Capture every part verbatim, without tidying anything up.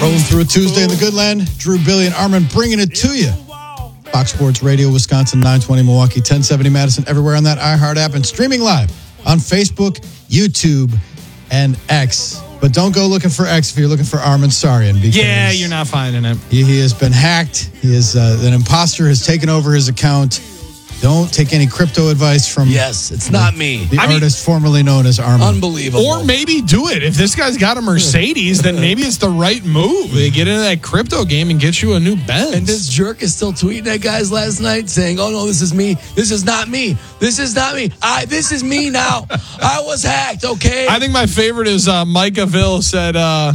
Rolling through a Tuesday in the good land. Drew, Billy, and Armin bringing it to you. Fox Sports Radio, Wisconsin, nine twenty Milwaukee, ten seventy Madison, everywhere on that iHeart app, and streaming live on Facebook, YouTube, and X. But don't go looking for X if you're looking for Armin Sarian. Because yeah, you're not finding him. He, he has been hacked. He is uh, an imposter has taken over his account. Don't take any crypto advice from Yes, it's not me. the I mean- artist formerly known as Armin. Unbelievable. Or maybe do it. If this guy's got a Mercedes, then maybe it's the right move. They get into that crypto game and get you a new Benz. And this jerk is still tweeting at guys last night saying, oh, no, this is me. This is not me. This is not me. I. This is me now. I was hacked, okay? I think my favorite is uh, Micah Ville said, uh,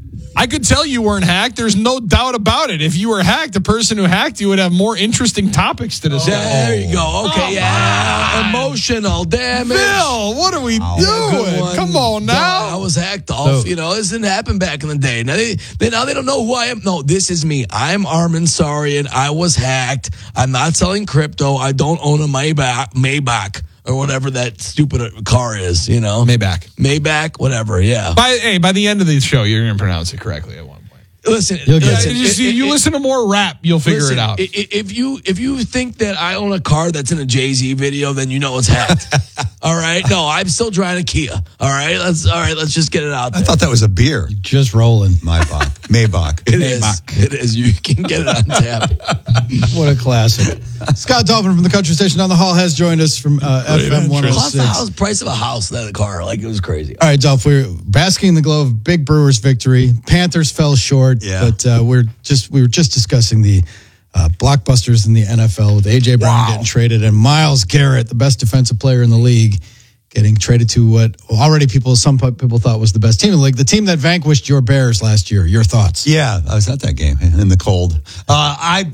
I could tell you weren't hacked. There's no doubt about it. If you were hacked, the person who hacked you would have more interesting topics to discuss. There you go. Okay, Oh, yeah. man. Emotional damage. Bill, what are we Good doing? one. Come on now. I was hacked off. So- you know, this didn't happen back in the day. Now they, they now they don't know who I am. No, this is me. I'm Armin Sarian. I was hacked. I'm not selling crypto. I don't own a Maybach, Maybach or whatever that stupid car is. You know, Maybach. Maybach, whatever. Yeah. By, hey, by the end of the show, you're going to pronounce it correctly at one point. Listen, You'll get listen it. You, just- it- you it- listen to more rap, you'll figure Listen, it out. i- i- If you if you think that I own a car that's in a Jay-Z video, then you know it's hacked. All right? No, I'm still driving a Kia. All right? Let's all right, let's just get it out I there. thought that was a beer. Just rolling. Maybach. Maybach. It is. It is. You can get it on tap. What a classic. Scott Dolphin from the country station down the hall has joined us from uh, F M one oh Plus the house six. price of a house, that a car. Like, it was crazy. All right, Dolph, we're basking in the glow of big Brewers victory. Panthers fell short, Yeah. but uh, we're just we were just discussing the uh, blockbusters in the N F L with A J Brown Wow. getting traded and Myles Garrett, the best defensive player in the league, getting traded to what already people some people thought was the best team in the league, the team that vanquished your Bears last year. Your thoughts? Yeah, I was at that game in the cold. Uh, I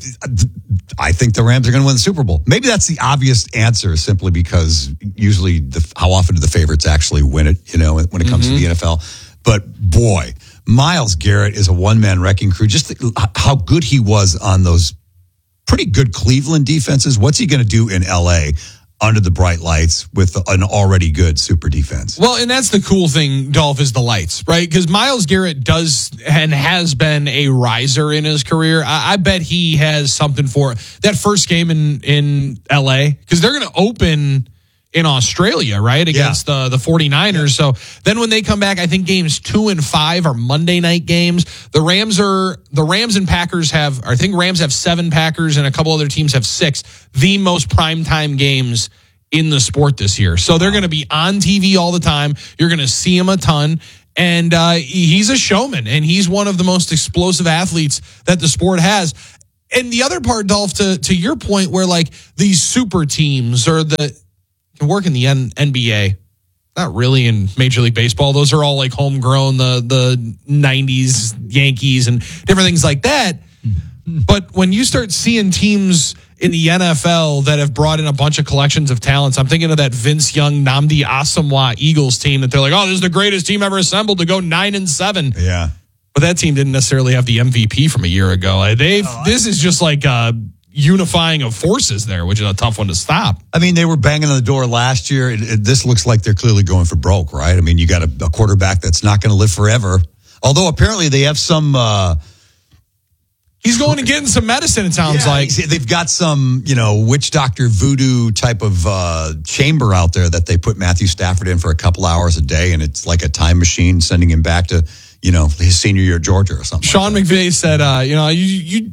I think the Rams are going to win the Super Bowl. Maybe that's the obvious answer, simply because usually the, how often do the favorites actually win it, you know, when it comes Mm-hmm. to the N F L. But boy, Myles Garrett is a one-man wrecking crew. Just the, how good he was on those pretty good Cleveland defenses. What's he going to do in L A under the bright lights with an already good super defense? Well, and that's the cool thing, Dolph, is the lights, right? Because Myles Garrett does and has been a riser in his career. I, I bet he has something for that first game in, in L A, because they're going to open in Australia, right, against the, the 49ers. So then when they come back, I think games two and five are Monday night games. The Rams are the Rams and Packers have, I think Rams have seven, Packers and a couple other teams have six, the most primetime games in the sport this year. So they're going to be on T V all the time. You're going to see him a ton. And uh, he's a showman, and he's one of the most explosive athletes that the sport has. And the other part, Dolph, to, to your point, where like these super teams or the work in the N- NBA, not really in Major League Baseball. Those are all like homegrown, the the nineties Yankees and different things like that. But when you start seeing teams in the N F L that have brought in a bunch of collections of talents, I'm thinking of that Vince Young, Nnamdi Asomugha Eagles team that they're like, oh, this is the greatest team ever assembled to go nine and seven. Yeah. But that team didn't necessarily have the M V P from a year ago. They've this is just like uh unifying of forces there, which is a tough one to stop. I mean, they were banging on the door last year. It, it, this looks like they're clearly going for broke, right? I mean, you got a, a quarterback that's not going to live forever. Although apparently they have some. Uh, He's going and getting some medicine, it sounds yeah, like. they've got some, you know, witch doctor voodoo type of uh, chamber out there that they put Matthew Stafford in for a couple hours a day, and it's like a time machine sending him back to, you know, his senior year at Georgia or something. Sean like McVay said, uh, you know, you, you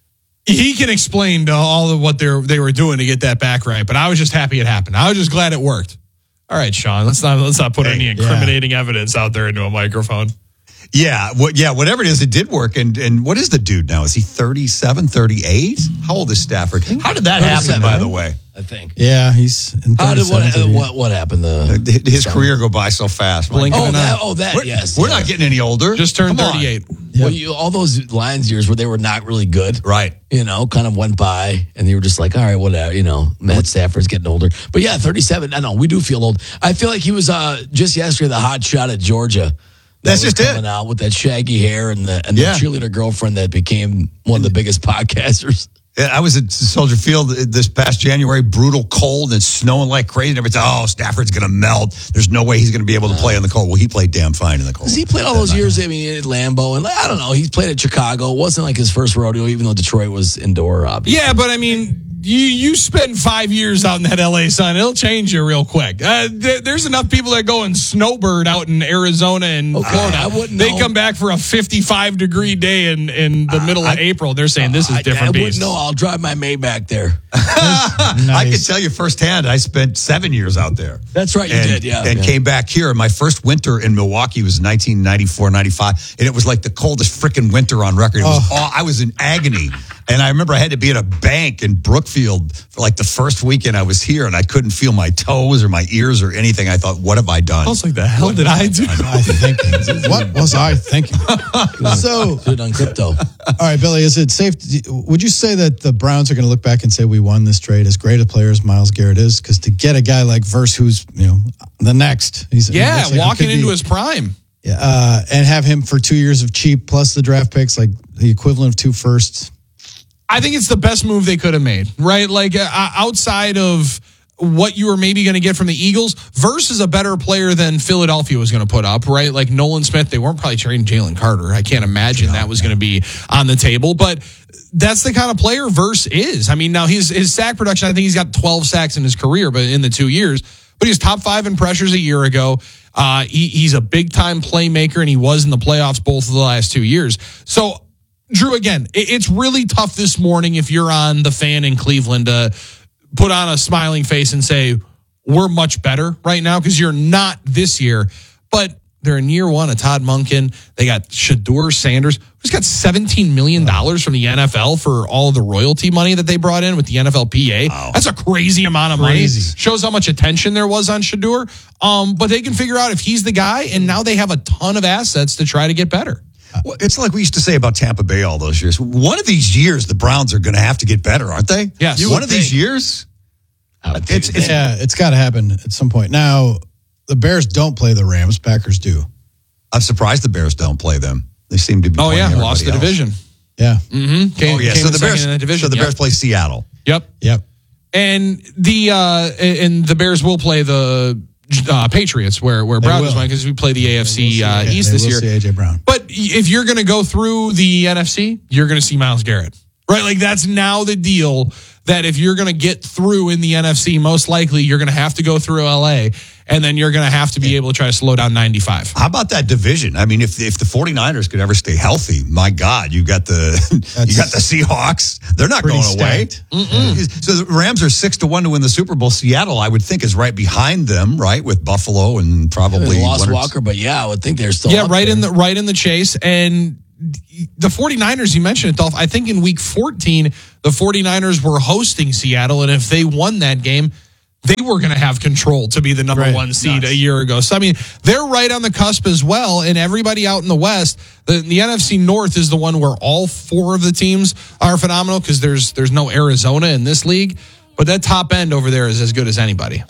he can explain to all of what they they were doing to get that back right, but I was just happy it happened. I was just glad it worked. All right, Sean, let's not let's not put Hey, any incriminating yeah. evidence out there into a microphone. Yeah, what? Yeah, whatever it is, it did work. And and what is the dude now? Is he thirty-seven, thirty-eight? How old is Stafford? How did that happen, by the way? I think. Yeah, he's in How did what, uh, thirty-seven. what what happened? The His career go by so fast. Blink oh of an eye. that oh that We're, yes. we're yeah. not getting any older. Just turned Come on. thirty-eight. Well, you, all those Lions years where they were not really good, Right. you know, kind of went by, and you were just like, all right, whatever, you know, Matt Stafford's getting older. But yeah, thirty-seven, I know, we do feel old. I feel like he was uh, just yesterday the hot shot at Georgia. That That's was just it. coming out with that shaggy hair and the and Yeah. the cheerleader girlfriend that became one of the biggest podcasters. I was at Soldier Field this past January, brutal cold and snowing like crazy. And everybody's, oh, Stafford's going to melt. There's no way he's going to be able to play in the cold. Well, he played damn fine in the cold. He played all those years, I mean, at Lambeau. And I don't know, he's played at Chicago. It wasn't like his first rodeo, even though Detroit was indoor, obviously. Yeah, but I mean, you you spend five years out in that L A sun, it'll change you real quick. Uh, th- there's enough people that go and snowbird out in Arizona and Okay, Florida. I wouldn't They know. come back for a fifty-five degree day in, in the middle of April. They're saying this is I, different I beast. wouldn't know. I'll drive my Maybach there. I can tell you firsthand, I spent seven years out there. That's right, you and, did, yeah. And yeah. came back here. My first winter in Milwaukee was nineteen ninety-four, ninety-five, and it was like the coldest freaking winter on record. It was Oh. all, I was in agony. And I remember I had to be at a bank in Brookfield for like the first weekend I was here, and I couldn't feel my toes or my ears or anything. I thought, what have I done? I was like, the hell did I do? I thinking? What was I thinking? So, Should have done crypto. all right, Billy, is it safe? To, would you say that the Browns are going to look back and say we won this trade as great a player as Myles Garrett is? Because to get a guy like Verse, who's you know the next, he's he Yeah, looks like he walking could into be- his prime. yeah, uh, and have him for two years of cheap plus the draft picks, like the equivalent of two firsts. I think it's the best move they could have made, right? Like uh, outside of what you were maybe going to get from the Eagles, Verse is a better player than Philadelphia was going to put up, right? Like Nolan Smith, they weren't probably trading Jalen Carter. I can't imagine that was going to be on the table, but that's the kind of player Verse is. I mean, now his his sack production, I think he's got twelve sacks in his career, but in the two years, but he was top five in pressures a year ago. Uh, he, he's a big time playmaker, and he was in the playoffs both of the last two years. So. Drew, again, it's really tough this morning if you're on the Fan in Cleveland to put on a smiling face and say, we're much better right now, because you're not this year. But they're in year one of Todd Monken. They got Shedeur Sanders, who's got seventeen million dollars from the N F L for all the royalty money that they brought in with the N F L P A. Wow. That's a crazy amount of Crazy. money. Shows how much attention there was on Shedeur. Um, but they can figure out if he's the guy, and now they have a ton of assets to try to get better. Well, it's like we used to say about Tampa Bay all those years. One of these years, the Browns are going to have to get better, aren't they? Yes. You One would of these think. years. It's, It's, it's, Yeah, it's got to happen at some point. Now, the Bears don't play the Rams. Packers do. I'm surprised the Bears don't play them. They seem to be. Oh, playing yeah, everybody lost the else. division. Yeah. Mm-hmm. Came, Oh, yeah. came So in the second Bears. in the division. So the Yep. Bears play Seattle. Yep. Yep. And the uh, and the Bears will play the uh, Patriots, where where Brown is will. playing, because we play the A F C uh, Yeah, East they this will year. see A J Brown. But if you're going to go through the N F C, you're going to see Myles Garrett, right? Like that's now the deal. That if you're going to get through in the N F C, most likely you're going to have to go through L A, and then you're going to have to be able to try to slow down ninety-five. How about that division? I mean, if if the 49ers could ever stay healthy, my God, you got the you got the Seahawks. They're not Pretty going away. stacked. So the Rams are six to one to win the Super Bowl. Seattle, I would think, is right behind them, right, with Buffalo and probably They lost one or Walker, but yeah, I would think they're still Yeah, up right there. in the right in the chase. And the 49ers, you mentioned it, Dolph. I think in week fourteen, the 49ers were hosting Seattle, and if they won that game, they were going to have control to be the number Right. one seed Nuts. a year ago. So, I mean, they're right on the cusp as well, and everybody out in the West, the, the N F C North is the one where all four of the teams are phenomenal, because there's there's no Arizona in this league, but that top end over there is as good as anybody.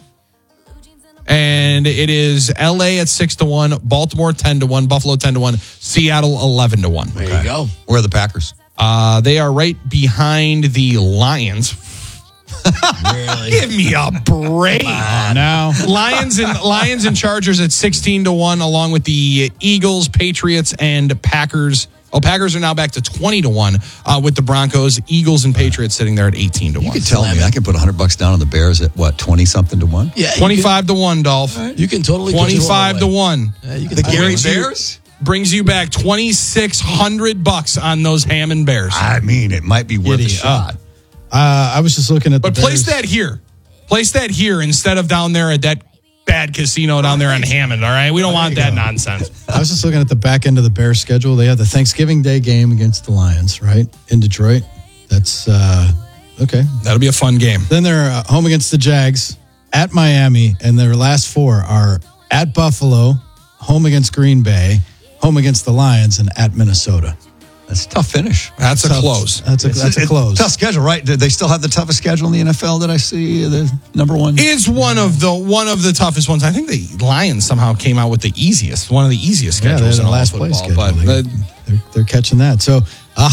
And it is L A at six to one, Baltimore ten to one, Buffalo ten to one, Seattle eleven to one. There you go. Where are the Packers? Uh, they are right behind the Lions. Really? Give me a break. Now, Lions and Lions and Chargers at sixteen to one, along with the Eagles, Patriots, and Packers. Oh, Packers are now back to twenty to one uh, with the Broncos, Eagles, and Patriots sitting there at eighteen to You one. can tell me I can put one hundred bucks down on the Bears at what, twenty something to one? Yeah, you twenty-five to one, Dolph. Can, you can totally put your twenty-five wallet to away. one. Yeah, you can The totally- Gary brings you- Bears? Brings you back twenty-six hundred bucks on those Hammond Bears. I mean, it might be worth Giddy a shot. uh, I was just looking at But the place Bears. that here. Place that here instead of down there at that bad casino down there in Hammond, all right? We don't want you that go. nonsense. I was just looking at the back end of the Bears schedule. They have the Thanksgiving Day game against the Lions, right, in Detroit. That's uh, okay. That'll be a fun game. Then they're uh, home against the Jags, at Miami, and their last four are at Buffalo, home against Green Bay, home against the Lions, and at Minnesota. That's a tough finish. That's a Tough- close. That's a, It's- that's a it's close. Tough schedule, right? Do they still have the toughest schedule in the N F L that I see? The number one? It's one of the one of the toughest ones. I think the Lions somehow came out with the easiest, one of the easiest Yeah, they're schedules in in the all last of place football. schedule. But They- uh, they're, they're catching that. So, ah,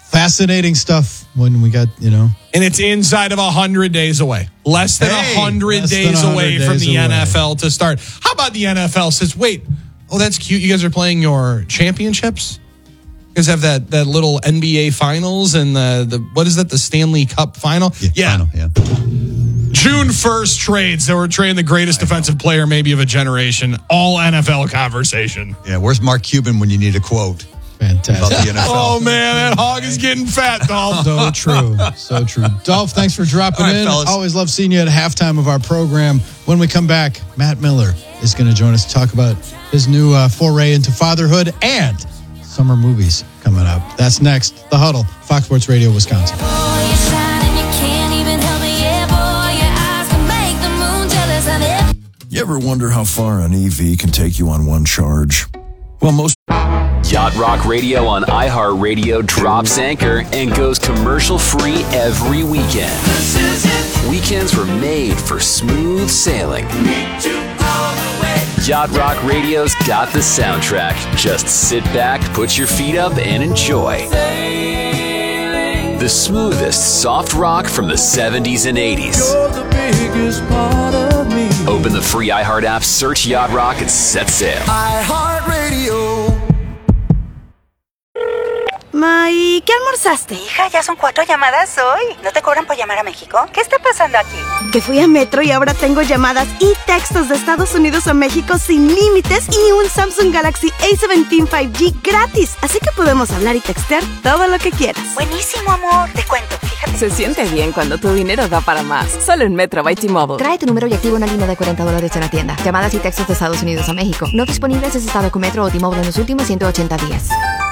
Fascinating stuff when we got, you know. And it's inside of one hundred days away. Less than Hey, one hundred less than days one hundred away days from the away. N F L to start. How about the N F L says, wait, oh, that's cute. You guys are playing your championships? You guys have that, that little N B A finals and the, the, what is that, the Stanley Cup final? Yeah. Final, yeah. June first trades that were trading the greatest defensive player maybe of a generation. All N F L conversation. Yeah, where's Mark Cuban when you need a quote Fantastic. about the N F L? Oh, man, that hog is getting fat, Dolph. So true. So true. Dolph, thanks for dropping All right, in. fellas. Always love seeing you at halftime of our program. When we come back, Matt Miller is going to join us to talk about his new uh, foray into fatherhood and summer movies coming up. That's next. The Huddle, Fox Sports Radio, Wisconsin. You ever wonder how far an E V can take you on one charge? Well, most... Yacht Rock Radio on iHeartRadio drops anchor and goes commercial-free every weekend. Weekends were made for smooth sailing. Yacht Rock Radio's got the soundtrack. Just sit back, put your feet up, and enjoy. The smoothest soft rock from the seventies and eighties. Open the free iHeart app, search Yacht Rock, and set sail. iHeartRadio. Ma, ¿y qué almorzaste? Hija, ya son cuatro llamadas hoy. ¿No te cobran por llamar a México? ¿Qué está pasando aquí? Que fui a Metro y ahora tengo llamadas y textos de Estados Unidos a México sin límites y un Samsung Galaxy A diecisiete cinco G gratis. Así que podemos hablar y textear todo lo que quieras. Buenísimo, amor. Te cuento, fíjate. Se siente bien cuando tu dinero da para más. Solo en Metro by T-Mobile. Trae tu número y activa una línea de cuarenta dólares en la tienda. Llamadas y textos de Estados Unidos a México. No disponibles si estado con Metro o T-Mobile en los últimos ciento ochenta días.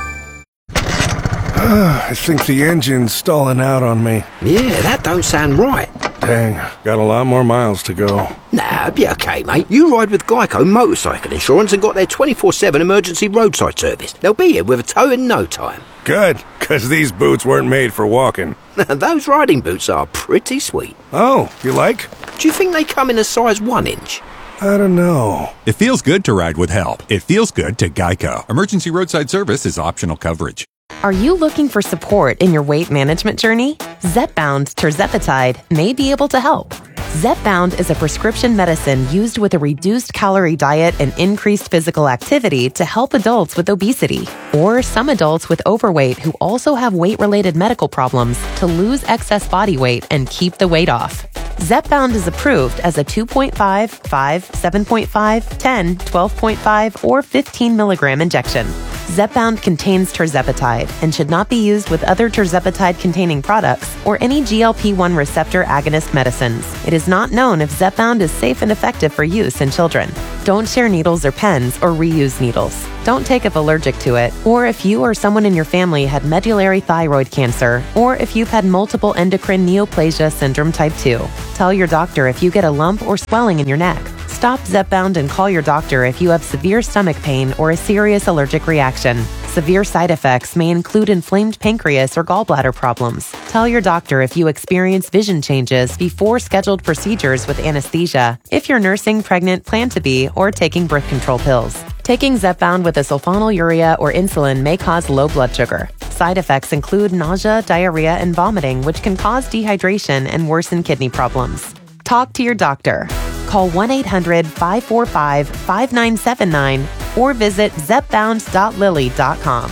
I think the engine's stalling out on me. Yeah, that don't sound right. Dang, got a lot more miles to go. Nah, be okay, mate. You ride with Geico Motorcycle Insurance and got their twenty-four seven emergency roadside service. They'll be here with a tow in no time. Good, because these boots weren't made for walking. Those riding boots are pretty sweet. Oh, you like? Do you think they come in a size one inch? I don't know. It feels good to ride with help. It feels good to Geico. Emergency roadside service is optional coverage. Are you looking for support in your weight management journey? Zepbound Tirzepatide may be able to help. Zepbound is a prescription medicine used with a reduced calorie diet and increased physical activity to help adults with obesity or some adults with overweight who also have weight-related medical problems to lose excess body weight and keep the weight off. Zepbound is approved as a two point five, five, seven point five, ten, twelve point five, or fifteen milligram injection. Zepbound contains tirzepatide and should not be used with other tirzepatide-containing products or any G L P one receptor agonist medicines. It is not known if Zepbound is safe and effective for use in children. Don't share needles or pens or reuse needles. Don't take if allergic to it, or if you or someone in your family had medullary thyroid cancer, or if you've had multiple endocrine neoplasia syndrome type two. Tell your doctor if you get a lump or swelling in your neck. Stop Zepbound and call your doctor if you have severe stomach pain or a serious allergic reaction. Severe side effects may include inflamed pancreas or gallbladder problems. Tell your doctor if you experience vision changes before scheduled procedures with anesthesia, if you're nursing, pregnant, plan to be, or taking birth control pills. Taking Zepbound with a sulfonylurea or insulin may cause low blood sugar. Side effects include nausea, diarrhea, and vomiting, which can cause dehydration and worsen kidney problems. Talk to your doctor. Call one eight hundred, five four five, five nine seven nine or visit zepbound dot lilly dot com.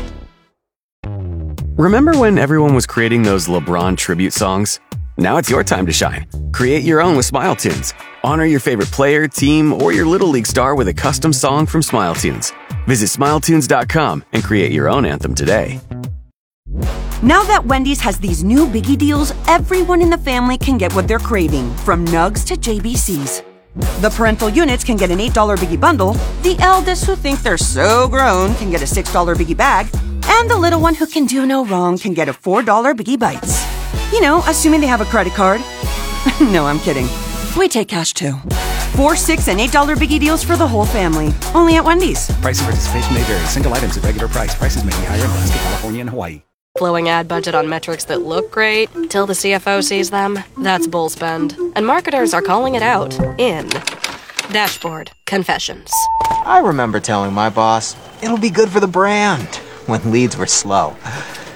Remember when everyone was creating those LeBron tribute songs? Now it's your time to shine. Create your own with Smile Tunes. Honor your favorite player, team, or your Little League star with a custom song from Smile Tunes. Visit smile tunes dot com and create your own anthem today. Now that Wendy's has these new biggie deals, everyone in the family can get what they're craving, from nugs to J B Cs. The parental units can get an eight dollar biggie bundle, the eldest who think they're so grown can get a six dollar biggie bag, and the little one who can do no wrong can get a four dollar biggie bites. You know, assuming they have a credit card. No, I'm kidding. We take cash too. Four, six, and eight dollar biggie deals for the whole family. Only at Wendy's. Price and participation may vary. Single items at regular price. Prices may be higher in Alaska, California, and Hawaii. Flowing ad budget on metrics that look great till the C F O sees them. That's bull spend. And marketers are calling it out in Dashboard Confessions. I remember telling my boss, it'll be good for the brand, when leads were slow.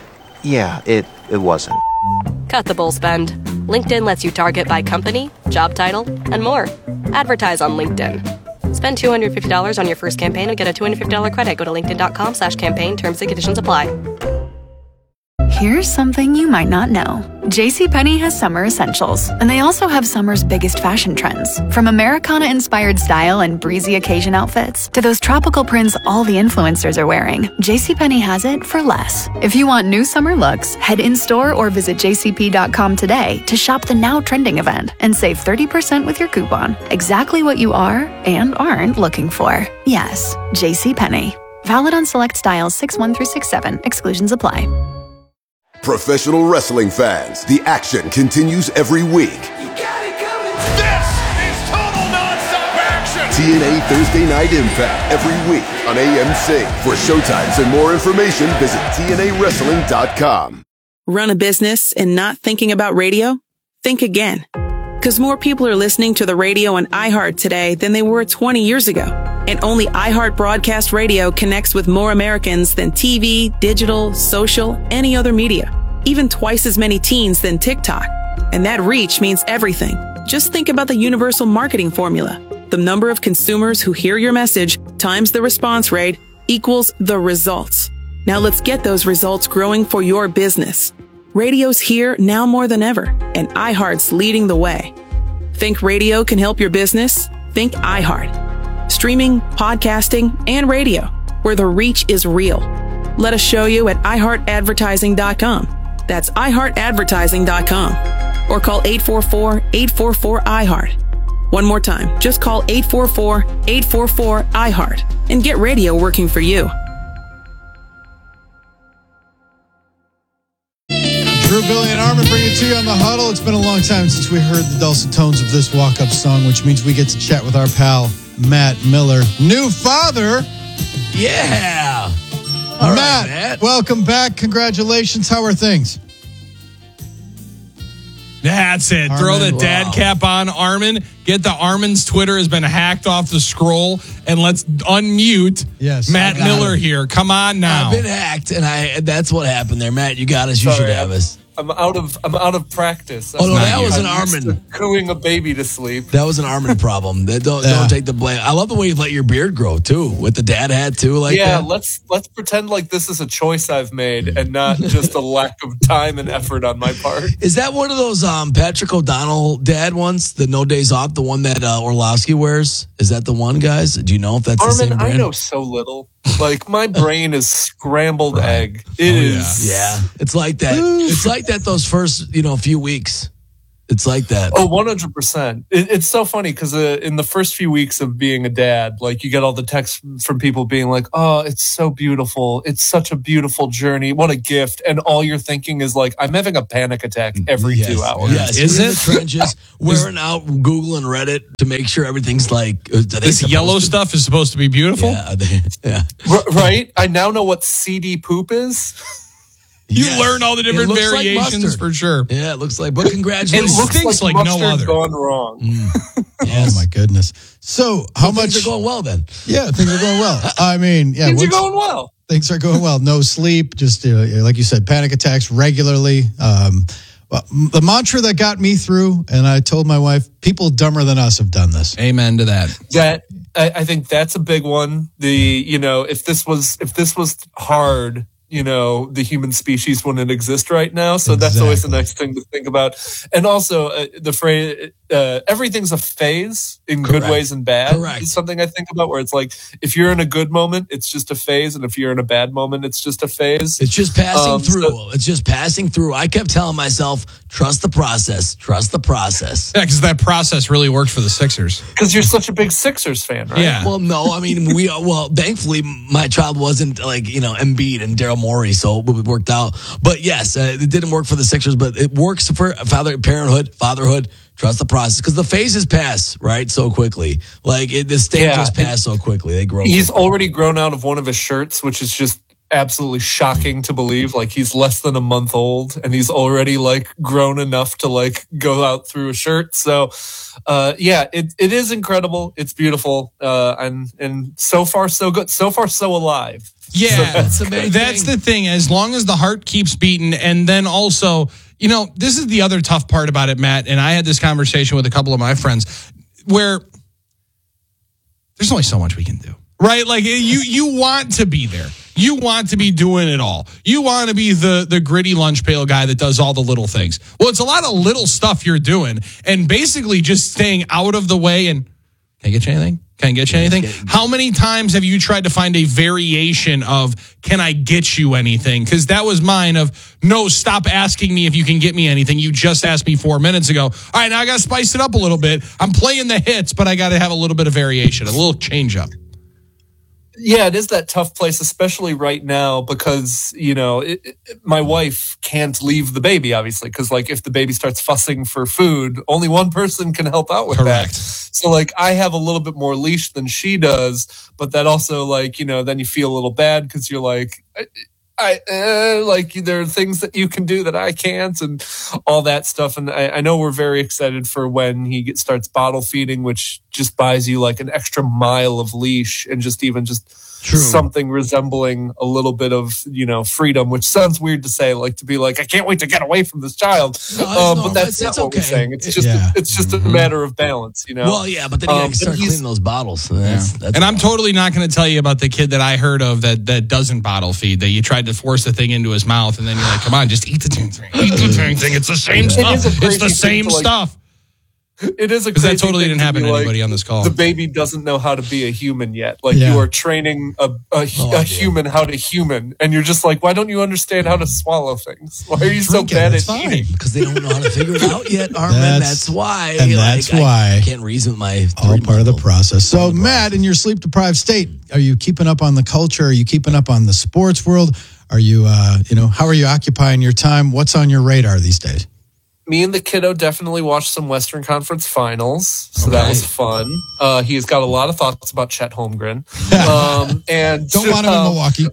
Yeah, it, it wasn't. Cut the bull spend. LinkedIn lets you target by company, job title, and more. Advertise on LinkedIn. Spend two hundred fifty dollars on your first campaign and get a two hundred fifty dollars credit. Go to linkedin.com slash campaign. Terms and conditions apply. Here's something you might not know. JCPenney has summer essentials, and they also have summer's biggest fashion trends. From Americana-inspired style and breezy occasion outfits to those tropical prints all the influencers are wearing, JCPenney has it for less. If you want new summer looks, head in-store or visit j c p dot com today to shop the now trending event and save thirty percent with your coupon. Exactly what you are and aren't looking for. Yes, JCPenney. Valid on select styles six one through six seven. Exclusions apply. Professional wrestling fans, the action continues every week. You got it coming. This is total nonstop action. T N A Thursday Night Impact every week on A M C. For showtimes and more information, visit T N A wrestling dot com. Run a business and not thinking about radio? Think again. Because more people are listening to the radio on iHeart today than they were twenty years ago. And only iHeart Broadcast Radio connects with more Americans than T V, digital, social, any other media. Even twice as many teens than TikTok. And that reach means everything. Just think about the universal marketing formula. The number of consumers who hear your message times the response rate equals the results. Now let's get those results growing for your business. Radio's here now more than ever, and iHeart's leading the way. Think radio can help your business? Think iHeart. Streaming, podcasting, and radio, where the reach is real. Let us show you at i heart advertising dot com. That's i heart advertising dot com. Or call eight four four, eight four four, I heart. One more time, just call eight four four, eight four four, I heart and get radio working for you. Drew, Billy, and Armin bring it to you on The Huddle. It's been a long time since we heard the dulcet tones of this walk-up song, which means we get to chat with our pal, Matt Miller. New father. Yeah. All Matt, right, Matt, welcome back. Congratulations. How are things? That's it. Armin, Throw the wow. dad cap on, Armin. Get the Armin's Twitter has been hacked off the scroll, and let's unmute yes, Matt Miller it. here. Come on now. I've been hacked, and I that's what happened there. Matt, you got us. You Sorry, should have us. I'm out of I'm out of practice. Oh, no, I'm that was an I'm used Armin. to cooing a baby to sleep. That was an Armin problem. That don't Yeah. don't take the blame. I love the way you let your beard grow too, with the dad hat too, like yeah, that. let's let's pretend like this is a choice I've made and not just a lack of time and effort on my part. Is that one of those um, Patrick O'Donnell dad ones? The No Days Off, the one that uh, Orlovsky wears? Is that the one, guys? Do you know if that's the Armin, same brand? I know so little. Like my brain is scrambled egg. It Oh, is. Yeah. yeah, it's like that. It's like that. Those first, you know, few weeks. It's like that. Oh, one hundred percent. It, it's so funny because uh, in the first few weeks of being a dad, like you get all the texts from people being like, oh, it's so beautiful. It's such a beautiful journey. What a gift. And all you're thinking is like, I'm having a panic attack every yes. two hours. Yes, Is you're in it? the trenches, wearing out Google and Reddit to make sure everything's like. Are they This yellow supposed to- stuff is supposed to be beautiful. Yeah, they- yeah. R- right? I now know what seedy poop is. You Yes. learn all the It different looks like variations mustard. for sure. Yeah, it looks like. But It congratulations. looks stinks like, like no mustard other. gone wrong. Yes. Oh, my goodness. So, how Well, much? things are going well then. Yeah, things are going well. I mean, yeah. Things are what's- going well. Things are going well. No sleep, just uh, like you said, panic attacks regularly. Um, well, the mantra that got me through, and I told my wife, people dumber than us have done this. Amen to that. That I, I think that's a big one. The you know if this was if this was hard, you know the human species wouldn't exist right now. So that's always the next thing to think about. And also uh, the phrase uh, everything's a phase in Correct. good ways and bad. Correct. Is something I think about where it's like if you're in a good moment, it's just a phase, and if you're in a bad moment, it's just a phase. It's just passing Um, through. so- it's just passing through. I kept telling myself, trust the process. Trust the process. Yeah, because that process really worked for the Sixers. Because you're such a big Sixers fan, right? Yeah. Well, no, I mean, we, well, thankfully, my child wasn't like, you know, Embiid and Daryl Morey, so it worked out. But yes, uh, it didn't work for the Sixers, but it works for father, parenthood, fatherhood. Trust the process because the phases pass, right, so quickly. Like, it, the stages Yeah. pass so quickly. They grow. He's quickly. already grown out of one of his shirts, which is just absolutely shocking to believe. Like, he's less than a month old and he's already like grown enough to like go out through a shirt. So, uh, yeah, it, it is incredible. It's beautiful. Uh, and, and so far so good. So far so alive. Yeah, so that's, the that's the thing. As long as the heart keeps beating, and then also, you know, this is the other tough part about it, Matt. And I had this conversation with a couple of my friends where there's only so much we can do, right? Like, you, you want to be there. You want to be doing it all. You want to be the, the gritty lunch pail guy that does all the little things. Well, it's a lot of little stuff you're doing, and basically just staying out of the way. And can I get you anything? Can I get you anything? How many times have you tried to find a variation of, can I get you anything? Because that was mine of, no, stop asking me if you can get me anything. You just asked me four minutes ago. All right, now I got to spice it up a little bit. I'm playing the hits, but I got to have a little bit of variation, a little change up. Yeah, it is that tough place, especially right now, because, you know, it, it, my wife can't leave the baby, obviously, because, like, if the baby starts fussing for food, only one person can help out with Correct. that. So, like, I have a little bit more leash than she does, but that also, like, you know, then you feel a little bad because you're like, I, I uh, like, there are things that you can do that I can't, and all that stuff. And I, I know we're very excited for when he get, starts bottle feeding, which just buys you like an extra mile of leash and just even just True. something resembling a little bit of, you know, freedom, which sounds weird to say, like to be like, I can't wait to get away from this child. No, uh, no, but that's it's, not it's what okay. we're saying. It's just, Yeah. a, it's just Mm-hmm. a matter of balance, you know? Well, yeah, but then you Um, gotta start but he's- cleaning those bottles. So that's, Yeah. that's And I'm totally not going to tell you about the kid that I heard of that that doesn't bottle feed, that you tried to force the thing into his mouth, and then you're like, come on, just eat the dang thing. Eat the dang thing. It's the same It stuff. is a It's crazy the thing same to, like, stuff. It is a Because that crazy totally thing didn't to happen be to like, anybody on this call. The baby doesn't know how to be a human yet. Like, Yeah. you are training a, a, a human how to human, and you're just like, why don't you understand how to swallow things? Why are you so Drink it, bad that's at fine. eating? Because they don't know how to figure it out yet, Armin. That's- That's, why. and that's like, why. I can't reason with my All part of the process. So, Matt, in your sleep deprived state, are you keeping up on the culture? Are you keeping up on the sports world? Are you, uh, you know, how are you occupying your time? What's on your radar these days? Me and the kiddo definitely watched some Western Conference finals, so that Okay. was fun. Uh, he's got a lot of thoughts about Chet Holmgren. Um, and Don't want him in um, Milwaukee.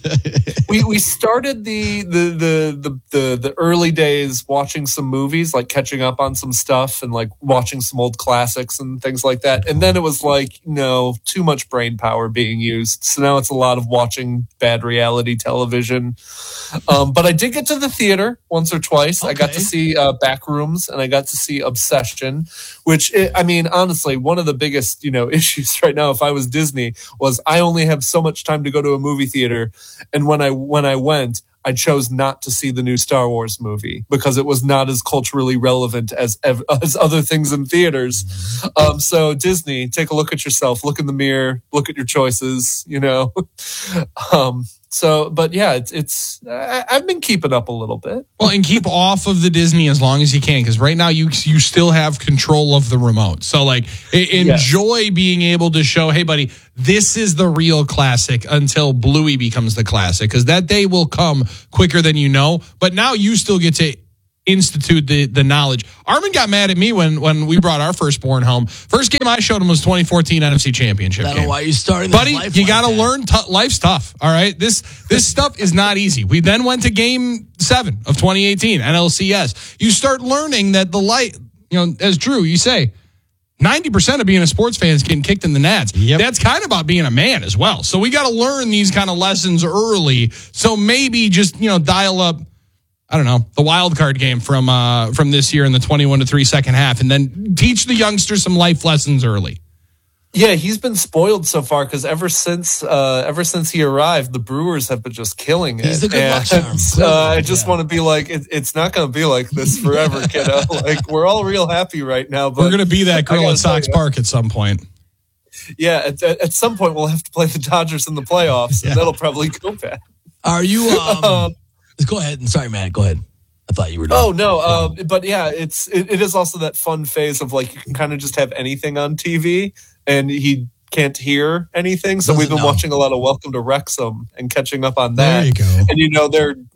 we we started the the, the the the the early days watching some movies, like catching up on some stuff and like watching some old classics and things like that. And then it was like, no, too much brain power being used. So now it's a lot of watching bad reality television. Um, but I did get to the theater once or twice. I got to see uh, Backrooms and I got to see Obsession, which I I mean, honestly, one of the biggest, you know, issues right now, if I was Disney, was I only have so much time to go to a movie theater. And when I when I went, I chose not to see the new Star Wars movie because it was not as culturally relevant as ev- as other things in theaters. Um, so Disney, take a look at yourself, look in the mirror, look at your choices, you know. um, so, but yeah, it's, it's I, I've been keeping up a little bit. Well, and keep off of the Disney as long as you can, because right now you you still have control of the remote. So, like, e- enjoy being able to show, hey, buddy, this is the real classic until Bluey becomes the classic, because that day will come quicker than you know. But now you still get to institute the the knowledge. Armin got mad at me when when we brought our firstborn home. First game I showed him was twenty fourteen N F C Championship I don't game. know why you're starting this Buddy, life you like got to that. learn t- life's tough. All right, this this stuff is not easy. We then went to game seven of twenty eighteen N L C S. You start learning that the light, you know, as Drew, you say, ninety percent of being a sports fan is getting kicked in the nads. That's kind of about being a man as well. So we got to learn these kind of lessons early. So maybe just, you know, dial up, I don't know, the wild card game from uh, from this year in the twenty-one to three second half, and then teach the youngsters some life lessons early. Yeah, he's been spoiled so far because ever since uh, ever since he arrived, the Brewers have been just killing it. He's the good luck And, charm. uh, I just want to be like, it, it's not going to be like this forever, kiddo. Like, we're all real happy right now. But We're going to be that I girl gotta at Sox tell you, Park at some point. Yeah, at, at, at some point we'll have to play the Dodgers in the playoffs, and that'll probably go bad. Are you? Um, go ahead. And sorry, Matt. Go ahead. I thought you were done. Oh no, uh, but yeah, it's it, it is also that fun phase of like you can kind of just have anything on T V, and he can't hear anything. So Doesn't we've been know. watching a lot of Welcome to Wrexham and catching up on that. There you go. And you know they're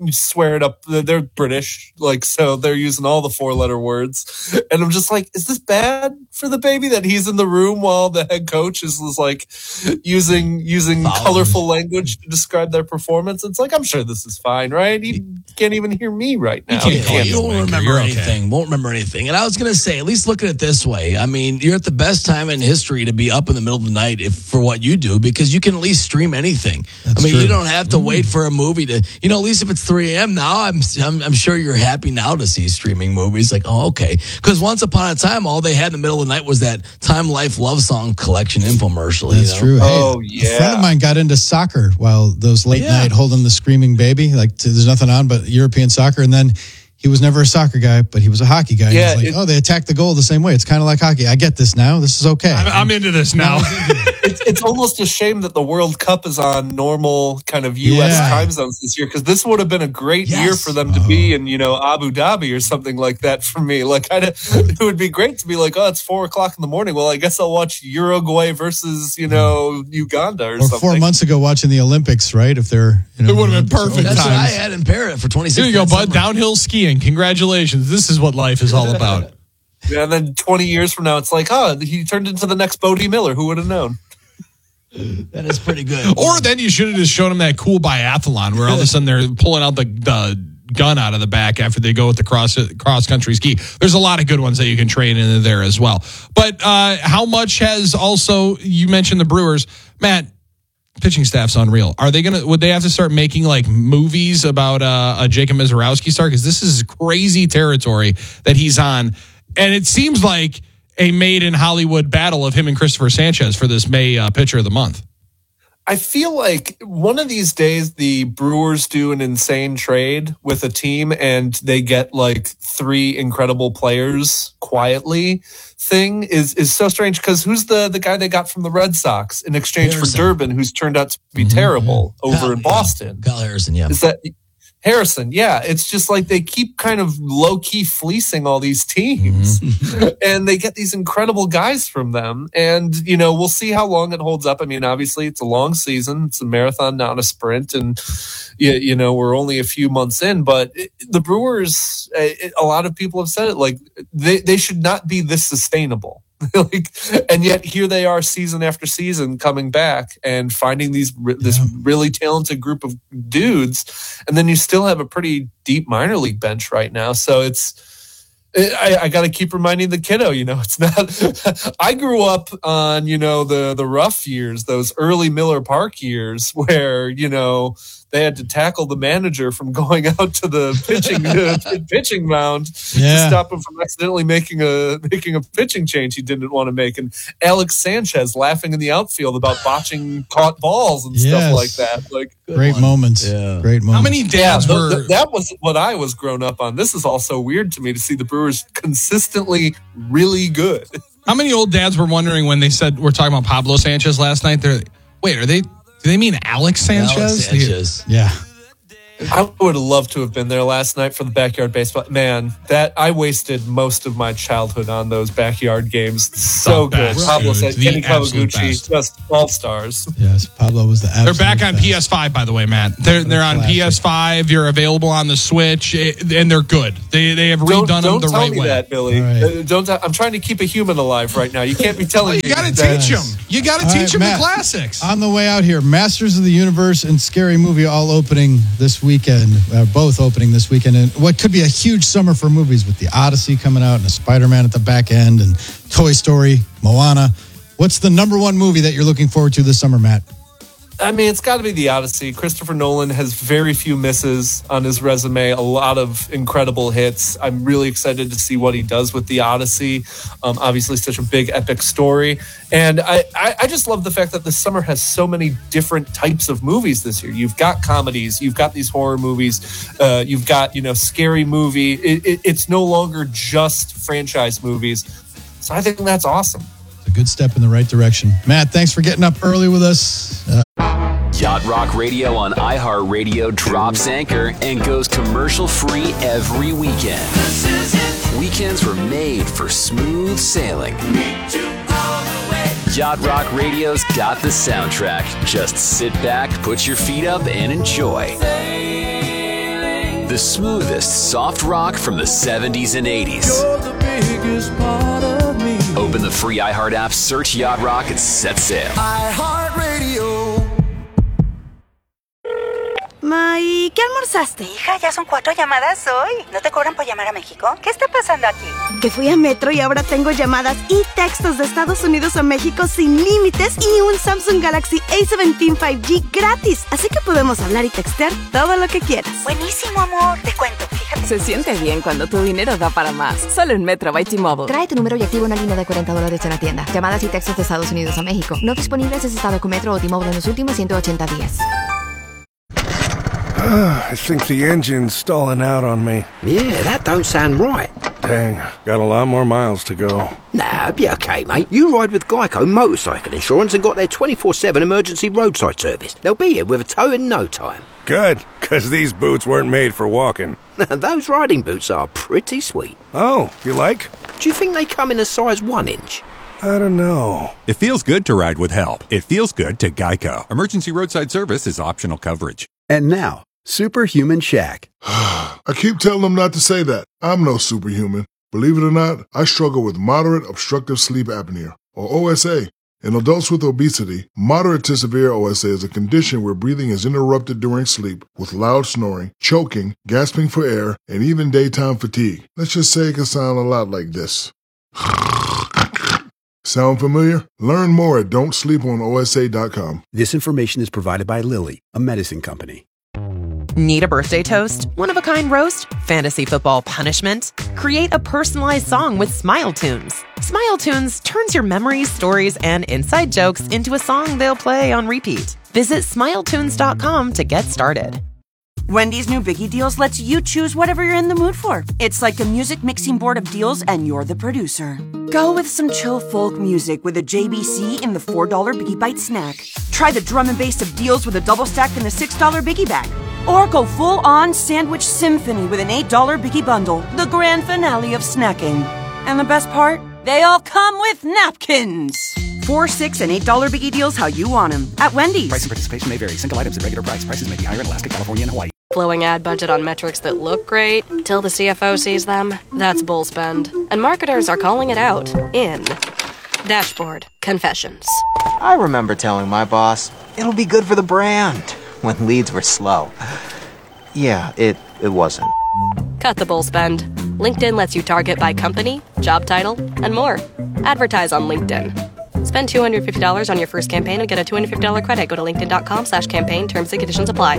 swear it up. They're British, like, so they're using all the four letter words. And I'm just like, is this bad for the baby that he's in the room while the head coach is, is like using using Follow. colorful language to describe their performance? It's like, I'm sure this is fine, right? He can't even hear me right now. You, can't, you won't remember You're anything. Okay. Won't remember anything. And I was going to say, at least look at it this way. I mean, you're at the best time in history to be up in the middle of the night if, for what you do, because you can at least stream anything. That's I mean, true. You don't have to mm. wait for a movie to, you know, at least if it's three a.m. now, I'm, I'm I'm sure you're happy now to see streaming movies. Like, oh, okay. Because once upon a time, all they had in the middle of the night was that Time Life Love Song Collection infomercial. That's you know? true. Hey, oh, yeah. A friend of mine got into soccer while those late yeah. night holding the screaming baby. Like, there's nothing on but European soccer. And then he was never a soccer guy, but he was a hockey guy. Yeah, he was like, it, oh, they attack the goal the same way. It's kind of like hockey. I get this now. This is okay. I'm, I'm into this now. it's, it's almost a shame that the World Cup is on normal kind of U S Yeah. time zones this year, because this would have been a great Yes. year for them to Oh. be in, you know, Abu Dhabi or something like that for me. Like, I'd, it would be great to be like, oh, it's four o'clock in the morning. Well, I guess I'll watch Uruguay versus, you know, Uganda or, Or something. four months ago watching the Olympics, right? If they're, you know, It would have been perfect That's times. what I had in Parrot for twenty-six. Here you go, bud. Downhill skiing. Congratulations. This is what life is all about. Yeah, and then twenty years from now, it's like, oh, he turned into the next Bodie Miller. Who would have known? That is pretty good. Or then you should have just shown him that cool biathlon where all of a sudden they're pulling out the, the gun out of the back after they go with the cross cross country ski. There's a lot of good ones that you can train in there as well. But uh, how much has also, you mentioned the Brewers, Matt, pitching staff's unreal. Are they going to, would they have to start making like movies about uh, a Jacob Mizorowski start? Because this is crazy territory that he's on. And it seems like a made in Hollywood battle of him and Christopher Sanchez for this May uh, pitcher of the month. I feel like one of these days the Brewers do an insane trade with a team and they get like three incredible players quietly. Thing is is so strange, because who's the the guy they got from the Red Sox in exchange Harrison. for Durbin, who's turned out to be Mm-hmm. terrible over Kyle, in Boston? Kyle Harrison, yeah. Is that Harrison? Yeah, it's just like they keep kind of low key fleecing all these teams, mm-hmm. and they get these incredible guys from them. And you know, we'll see how long it holds up. I mean, obviously, it's a long season; it's a marathon, not a sprint, and you, you know, we're only a few months in. But it, the Brewers, it, a lot of people have said it, like they they should not be this sustainable. like, and yet here they are, season after season, coming back and finding these this yeah. really talented group of dudes, and then you still have a pretty deep minor league bench right now. So it's I, I got to keep reminding the kiddo, you know, it's not. I grew up on, you know, the the rough years, those early Miller Park years, where you know they had to tackle the manager from going out to the pitching uh, pitching mound Yeah. to stop him from accidentally making a making a pitching change he didn't want to make, and Alex Sanchez laughing in the outfield about botching caught balls and Yes. stuff like that. Like Great one. moments. Yeah. Great moments. How many dads yeah, were... th- th- that was what I was grown up on. This is also weird to me to see the Brewers consistently really good. How many old dads were wondering when they said we're talking about Pablo Sanchez last night? They're like, wait, are they? Do they mean Alex Sanchez? Alex Sanchez. Yeah. I would have loved to have been there last night for the backyard baseball. Man, that I wasted most of my childhood on those backyard games. So The good. best, Pablo dude. said The Kenny absolute Kawaguchi, best. just all stars. Yes. Pablo was the They're absolute back on best. P S five, by the way, Matt. They're they're on Classic. P S five. You're available on the Switch, eh, and they're good. They they have redone Don't, them don't the tell right me way. that, Billy. All right. Uh, don't. T- I'm trying to keep a human alive right now. You can't be telling You me. got to that- teach them. You got to All teach right, them Matt, the classics. On the way out here, Masters of the Universe and Scary Movie all opening this weekend, uh, both opening this weekend. And what could be a huge summer for movies with the Odyssey coming out and a Spider-Man at the back end and Toy Story, Moana. What's the number one movie that you're looking forward to this summer, Matt? I mean, it's got to be The Odyssey. Christopher Nolan has very few misses on his resume, a lot of incredible hits. I'm really excited to see what he does with The Odyssey. Um, obviously, such a big, epic story. And I, I, I just love the fact that this summer has so many different types of movies this year. You've got comedies, you've got these horror movies, uh, you've got, you know, scary movie. It, it, it's no longer just franchise movies. So I think that's awesome. It's a good step in the right direction. Matt, thanks for getting up early with us. Uh, Yacht Rock Radio on iHeartRadio drops anchor and goes commercial free every weekend. Weekends were made for smooth sailing. Yacht Rock Radio's got the soundtrack. Just sit back, put your feet up, and enjoy. The smoothest soft rock from the seventies and eighties. You're the biggest part of me. Open the free iHeart app, search Yacht Rock, and set sail. iHeartRadio. Ma, ¿y qué almorzaste? Hija, ya son cuatro llamadas hoy. ¿No te cobran por llamar a México? ¿Qué está pasando aquí? Que fui a Metro y ahora tengo llamadas y textos de Estados Unidos a México sin límites y un Samsung Galaxy A diecisiete cinco G gratis. Así que podemos hablar y textear todo lo que quieras. Buenísimo, amor. Te cuento, fíjate. Se siente bien cuando tu dinero da para más. Solo en Metro by T-Mobile. Trae tu número y activa una línea de cuarenta dólares en la tienda. Llamadas y textos de Estados Unidos a México. No disponibles si es estado con Metro o T-Mobile en los últimos ciento ochenta días. I think the engine's stalling out on me. Yeah, that don't sound right. Dang, got a lot more miles to go. Nah, be okay, mate. You ride with Geico Motorcycle Insurance and got their twenty-four seven emergency roadside service. They'll be here with a tow in no time. Good, because these boots weren't made for walking. Those riding boots are pretty sweet. Oh, you like? Do you think they come in a size one inch? I don't know. It feels good to ride with help. It feels good to Geico. Emergency roadside service is optional coverage. And now, Superhuman Shaq. I keep telling them not to say that. I'm no superhuman. Believe it or not, I struggle with moderate obstructive sleep apnea, or O S A. In adults with obesity, moderate to severe O S A is a condition where breathing is interrupted during sleep with loud snoring, choking, gasping for air, and even daytime fatigue. Let's just say it can sound a lot like this. Sound familiar? Learn more at don't sleep on O S A dot com. This information is provided by Lilly, a medicine company. Need a birthday toast? One-of-a-kind roast? Fantasy football punishment? Create a personalized song with Smile Tunes. Smile Tunes turns your memories, stories, and inside jokes into a song they'll play on repeat. Visit smile tunes dot com to get started. Wendy's new Biggie Deals lets you choose whatever you're in the mood for. It's like a music mixing board of deals, and you're the producer. Go with some chill folk music with a J B C in the four dollar Biggie Bite snack. Try the drum and bass of deals with a double stack in the six dollar Biggie Bag. Or go full-on sandwich symphony with an eight dollar Biggie Bundle, the grand finale of snacking. And the best part? They all come with napkins. Four, six, and eight dollar Biggie Deals how you want them at Wendy's. Price and participation may vary. Single items at regular price. Prices may be higher in Alaska, California, and Hawaii. Blowing ad budget on metrics that look great till the C F O sees them. That's bull spend. And marketers are calling it out in Dashboard Confessions. I remember telling my boss, it'll be good for the brand, when leads were slow. Yeah, it, it wasn't. Cut the bull spend. LinkedIn lets you target by company, job title, and more. Advertise on LinkedIn. Spend two hundred fifty dollars on your first campaign and get a two hundred fifty dollars credit. Go to linkedin.com slash campaign. Terms and conditions apply.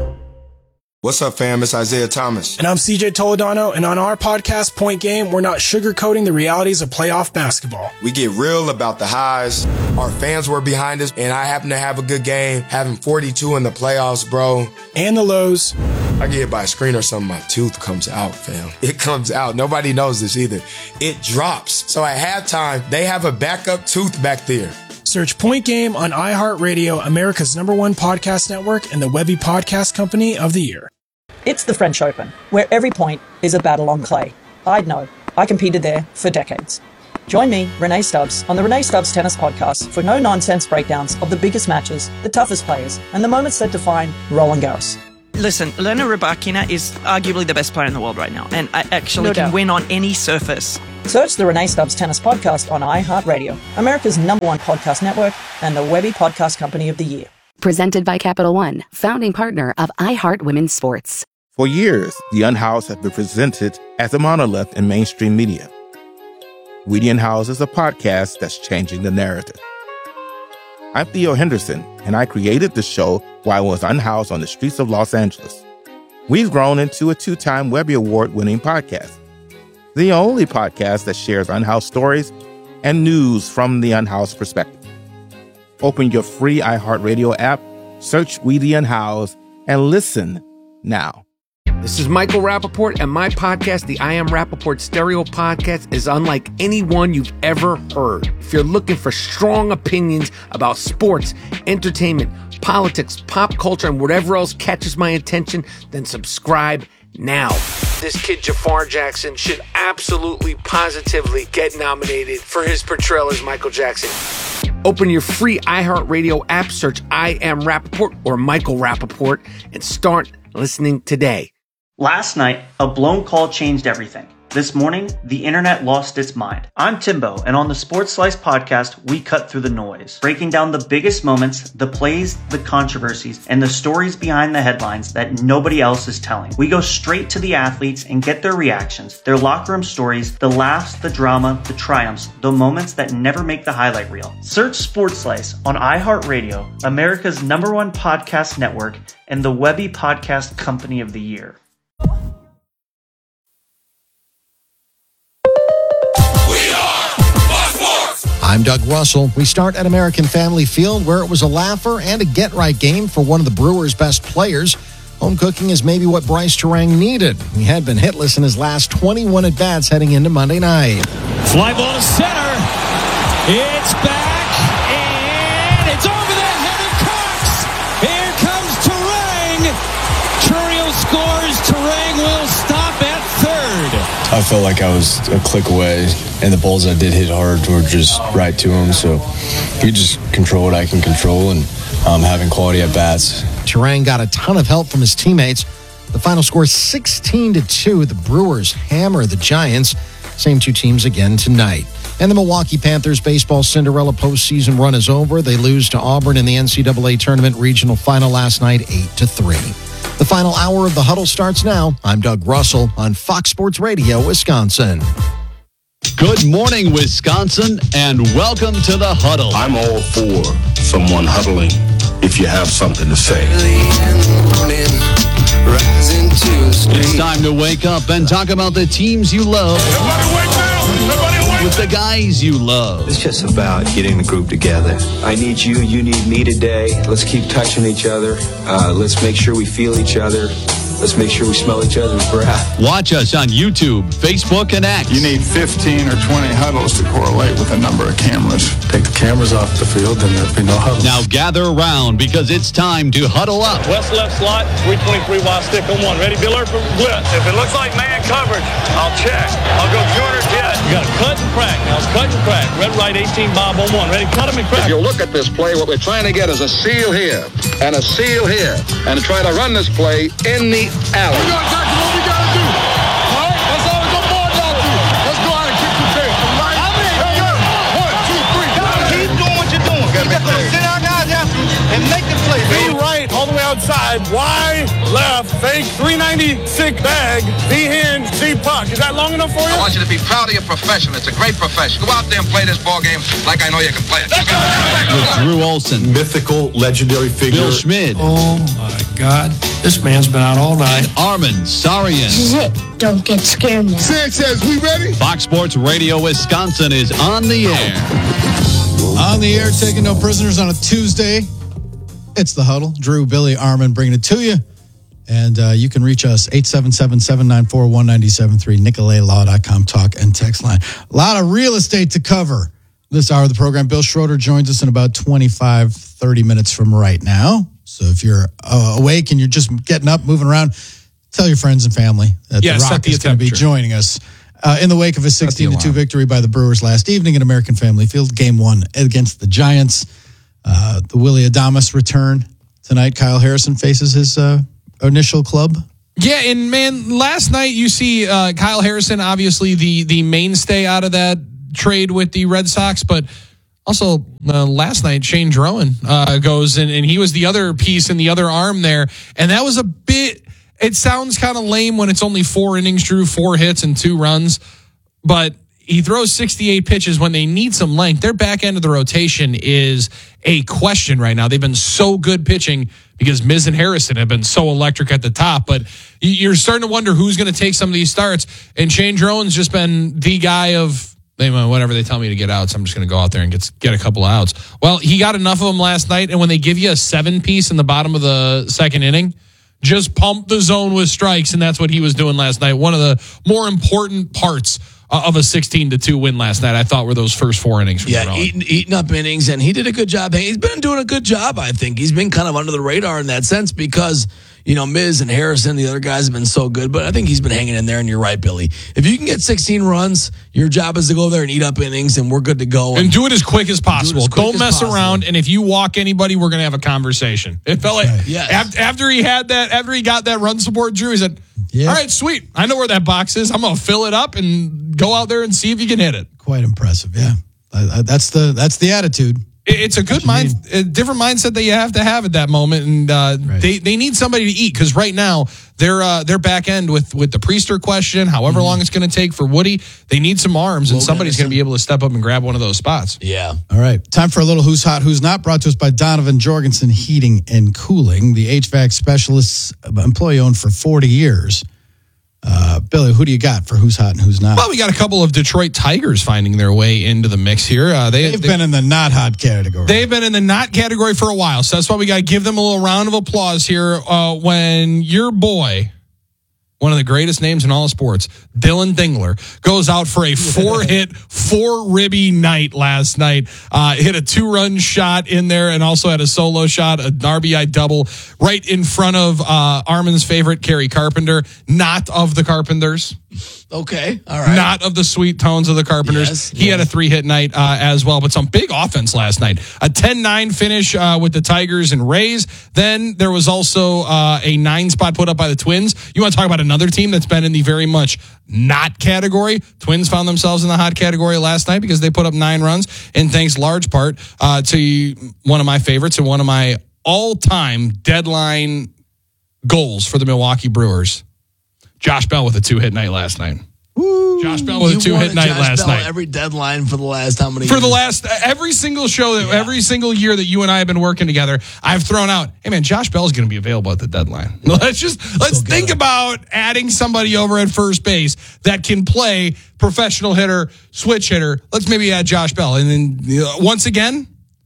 What's up, fam? It's Isaiah Thomas. And I'm C J Toledano, and on our podcast, Point Game, we're not sugarcoating the realities of playoff basketball. We get real about the highs. Our fans were behind us, and I happen to have a good game, having forty-two in the playoffs, bro. And the lows. I get hit by a screen or something, my tooth comes out, fam. It comes out. Nobody knows this either. It drops. So at halftime, they have a backup tooth back there. Search Point Game on iHeartRadio, America's number one podcast network, and the Webby Podcast Company of the Year. It's the French Open, where every point is a battle on clay. I'd know. I competed there for decades. Join me, Renee Stubbs, on the Renee Stubbs Tennis Podcast for no-nonsense breakdowns of the biggest matches, the toughest players, and the moments that define Roland Garros. Listen, Elena Rybakina is arguably the best player in the world right now, and I actually No can doubt. win on any surface. Search the Renee Stubbs Tennis Podcast on iHeartRadio, America's number one podcast network, and the Webby Podcast Company of the Year. Presented by Capital One, founding partner of iHeart Women's Sports. For years, The Unhoused has been presented as a monolith in mainstream media. We The Unhoused is a podcast that's changing the narrative. I'm Theo Henderson, and I created the show while I was unhoused on the streets of Los Angeles. We've grown into a two-time Webby Award-winning podcast. The only podcast that shares unhoused stories and news from the unhoused perspective. Open your free iHeartRadio app, search We The Unhoused, and listen now. This is Michael Rappaport, and my podcast, the I Am Rappaport Stereo Podcast, is unlike any one you've ever heard. If you're looking for strong opinions about sports, entertainment, politics, pop culture, and whatever else catches my attention, then subscribe now. This kid, Jafar Jackson, should absolutely, positively get nominated for his portrayal as Michael Jackson. Open your free iHeartRadio app, search I Am Rappaport or Michael Rappaport, and start listening today. Last night, a blown call changed everything. This morning, the internet lost its mind. I'm Timbo, and on the Sports Slice podcast, we cut through the noise, breaking down the biggest moments, the plays, the controversies, and the stories behind the headlines that nobody else is telling. We go straight to the athletes and get their reactions, their locker room stories, the laughs, the drama, the triumphs, the moments that never make the highlight reel. Search Sports Slice on iHeartRadio, America's number one podcast network, and the Webby Podcast Company of the Year. I'm Doug Russell. We start at American Family Field, where it was a laugher and a get-right game for one of the Brewers' best players. Home cooking is maybe what Bryce Turang needed. He had been hitless in his last twenty-one at-bats heading into Monday night. Fly ball to center. It's back, and it's over the head of Cox. Here comes Turang. Churiel scores. Turang will stop at third. I felt like I was a click away, and the balls I did hit hard were just right to him. So you just control what I can control, and um, having quality at bats. Turang got a ton of help from his teammates. The final score sixteen to two. The Brewers hammer the Giants. Same two teams again tonight. And the Milwaukee Panthers baseball Cinderella postseason run is over. They lose to Auburn in the N C double A tournament regional final last night, eight to three. The final hour of the Huddle starts now. I'm Doug Russell on Fox Sports Radio, Wisconsin. Good morning, Wisconsin, and welcome to the Huddle. I'm all for someone huddling if you have something to say. It's time to wake up and talk about the teams you love. Everybody wake up! Everybody wake with the guys you love. It's just about getting the group together. I need you, you need me today. Let's keep touching each other. Uh, let's make sure we feel each other. Let's make sure we smell each other's breath. Watch us on YouTube, Facebook, and X. You need fifteen or twenty huddles to correlate with a number of cameras. Take the cameras off the field, then there'll be no huddle. Now gather around because it's time to huddle up. West left slot, three twenty-three wide stick on one. Ready, Biller for blitz. If it looks like man coverage, I'll check. I'll go two hundred jet. You got to cut and crack. Now cut and crack. Red right eighteen Bob on one. Ready, cut him and crack. If you look at this play, what we're trying to get is a seal here and a seal here and try to run this play in the alley. We know exactly what we got to do. All right? That's all it's boiled down to. Let's go out and kick the tail. Right? Hey, yo. One, two, three. Keep doing what you're doing. You just going to sit our guys after and make the play. Be right all the way outside. Wide, left, fake, three ninety-six bag, V hinge, C puck. Is that long enough for you? I want you to be proud of your profession. It's a great profession. Go out there and play this ball game like I know you can play it. With Drew Olson. Mythical, legendary figure. Bill Schmid. Oh, my God. This man's been out all night. Armin Sarian. This is it. Don't get scared now. Sanchez, we ready? Fox Sports Radio Wisconsin is on the air. On the air, taking no prisoners on a Tuesday. It's the Huddle. Drew, Billy, Armin bringing it to you. And uh, you can reach us, eight seven seven, seven nine four, one nine seven three, nicolay law dot com, talk and text line. A lot of real estate to cover this hour of the program. Bill Schroeder joins us in about twenty-five, thirty minutes from right now. So if you're uh, awake and you're just getting up, moving around, tell your friends and family that yeah, The Rock is going to be joining us uh, in the wake of a sixteen to two victory by the Brewers last evening at American Family Field. Game one against the Giants. Uh, the Willie Adames return tonight. Kyle Harrison faces his uh, initial club. Yeah, and man, last night you see uh, Kyle Harrison, obviously the the mainstay out of that trade with the Red Sox, but also uh, last night Shane Drowan uh, goes and, and he was the other piece in the other arm there, and that was a bit. It sounds kind of lame when it's only four innings, Drew, four hits and two runs, but he throws sixty-eight pitches when they need some length. Their back end of the rotation is a question right now. They've been so good pitching because Miz and Harrison have been so electric at the top, but you're starting to wonder who's going to take some of these starts. And Shane Drowan's just been the guy of, they whatever they tell me to get outs, I'm just going to go out there and get get a couple of outs. Well, he got enough of them last night, and when they give you a seven piece in the bottom of the second inning, just pump the zone with strikes, and that's what he was doing last night. One of the more important parts of a sixteen to two win last night, I thought, were those first four innings. Yeah, eating, eating up innings, and he did a good job. He's been doing a good job, I think. He's been kind of under the radar in that sense because, you know, Miz and Harrison, the other guys have been so good, but I think he's been hanging in there, and you're right, Billy. If you can get sixteen runs, your job is to go there and eat up innings, and we're good to go. And, and do it as quick as possible. Do quick Don't as mess possible. around, and if you walk anybody, we're going to have a conversation. It felt like yes. after, after he had that, after he got that run support, Drew, he said, All right, sweet. I know where that box is. I'm going to fill it up and go out there and see if you can hit it. Quite impressive, yeah. Uh, that's the that's the attitude. It's a good mind, a different mindset that you have to have at that moment, and uh, right. they they need somebody to eat because right now they're uh, they're back end with with the Priester question. However mm-hmm. long it's going to take for Woody, they need some arms, and Logan somebody's going to be able to step up and grab one of those spots. Yeah. All right, time for a little who's hot, who's not. Brought to us by Donovan Jorgensen Heating and Cooling, the H V A C specialists, employee owned for forty years. Uh, Billy, who do you got for who's hot and who's not? Well, we got a couple of Detroit Tigers finding their way into the mix here. Uh, they, they've, they've been in the not hot category. They've been in the not category for a while, so that's why we got to give them a little round of applause here. Uh, when your boy, one of the greatest names in all of sports, Dylan Dingler, goes out for a four-hit, four-ribby night last night. Uh, hit a two-run shot in there and also had a solo shot, an R B I double, right in front of uh, Armin's favorite, Kerry Carpenter, not of the Carpenters. Okay, all right. Not of the sweet tones of the Carpenters. Yes, he yeah. had a three-hit night uh, as well, but some big offense last night. A ten nine finish uh, with the Tigers and Rays. Then there was also uh, a nine spot put up by the Twins. You want to talk about another team that's been in the very much not category? Twins found themselves in the hot category last night because they put up nine runs, and thanks large part uh, to one of my favorites and one of my all-time deadline goals for the Milwaukee Brewers. Josh Bell with a two-hit night last night. Woo. Josh Bell with you a two-hit night Josh last Bell night. Every deadline for the last how many For years? the last, every single show, that yeah. every single year that you and I have been working together, I've thrown out, hey man, Josh Bell's going to be available at the deadline. Let's just, let's so think about adding somebody over at first base that can play professional hitter, switch hitter. Let's maybe add Josh Bell. And then you know, once again,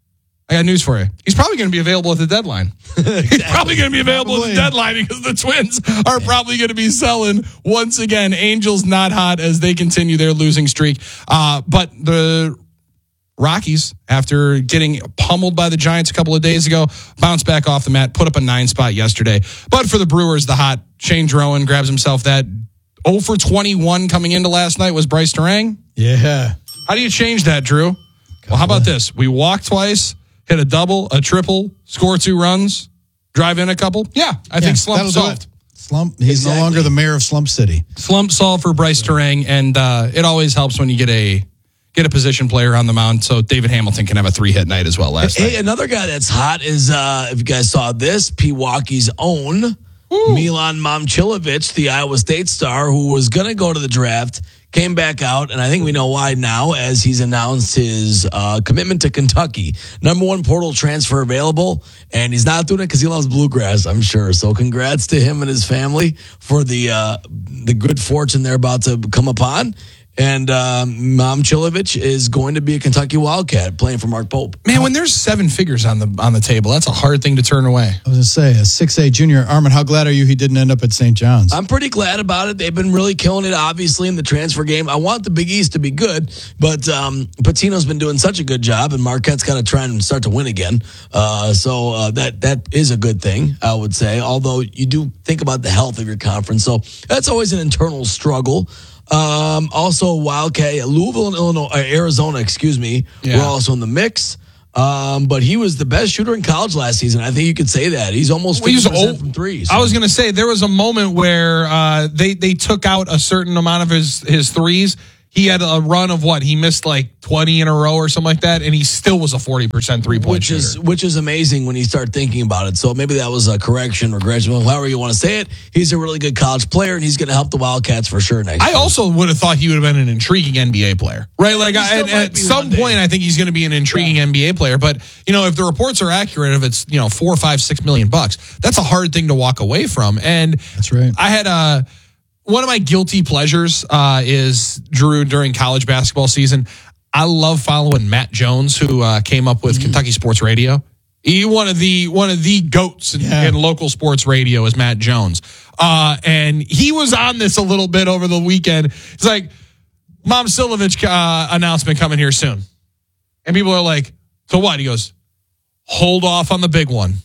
I got news for you. He's probably going to be available at the deadline. exactly. He's probably going to be available probably. at the deadline because the Twins are yeah. probably going to be selling once again. Angels not hot as they continue their losing streak. Uh, but the Rockies, after getting pummeled by the Giants a couple of days ago, bounced back off the mat, put up a nine spot yesterday. But for the Brewers, the hot, Shane Drowan grabs himself that oh for twenty-one coming into last night was Bryce Turang. Yeah. How do you change that, Drew? Well, how about this? We walk twice. Hit a double, a triple, score two runs, drive in a couple. Yeah, I yeah, think slump solved. Slump. He's exactly. no longer the mayor of Slump City. Slump solved for Bryce Turang, and uh, it always helps when you get a get a position player on the mound. So David Hamilton can have a three hit night as well. Last hey, night. Hey, another guy that's hot is uh, if you guys saw this, Pewockee's own Ooh. Milan Momcilovic, the Iowa State star, who was going to go to the draft. Came back out, and I think we know why now, as he's announced his uh, commitment to Kentucky. Number one portal transfer available, and he's not doing it because he loves bluegrass, I'm sure. So congrats to him and his family for the uh, the good fortune they're about to come upon. And um, Momcilovic is going to be a Kentucky Wildcat playing for Mark Pope. Man, when there's seven figures on the on the table, that's a hard thing to turn away. I was going to say, a six A junior. Armin, how glad are you he didn't end up at Saint John's? I'm pretty glad about it. They've been really killing it, obviously, in the transfer game. I want the Big East to be good, but um, Patino's been doing such a good job, and Marquette's got to try and start to win again. Uh, so uh, that that is a good thing, I would say, although you do think about the health of your conference. So that's always an internal struggle. Um, also, Wildcat, Louisville and Illinois, uh, Arizona, excuse me, yeah. were also in the mix. Um, but he was the best shooter in college last season. I think you could say that. He's almost fifty percent well, he's from three. So. I was going to say there was a moment where uh, they they took out a certain amount of his his threes. He had a run of what? He missed like twenty in a row or something like that, and he still was a forty percent three-point shooter. Is, which is amazing when you start thinking about it. So maybe that was a correction, regression, however you want to say it. He's a really good college player, and he's going to help the Wildcats for sure next I year. also would have thought he would have been an intriguing N B A player, right? Like I, at, at some point, I think he's going to be an intriguing yeah. N B A player. But, you know, if the reports are accurate, if it's, you know, four, five, six million bucks, that's a hard thing to walk away from. And that's right. I had a... One of my guilty pleasures uh, is, Drew, during college basketball season, I love following Matt Jones, who uh, came up with mm-hmm. Kentucky Sports Radio. He one of the one of the goats in, yeah. in local sports radio is Matt Jones, uh, and he was on this a little bit over the weekend. It's like Momcilovic uh, announcement coming here soon, and people are like, "So what?" He goes, "Hold off on the big one,"